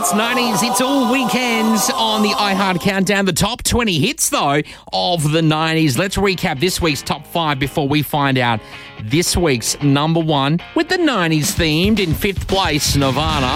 It's 90s. It's all weekends on the iHeart Countdown. The top 20 hits, though, of the 90s. Let's recap this week's top 5 before we find out this week's number 1 with the 90s themed. In 5th place, Nirvana.